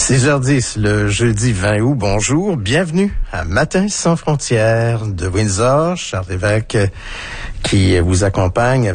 6h10, le jeudi 20 août. Bonjour, bienvenue à Matin sans frontières de Windsor. Charles Lévesque qui vous accompagne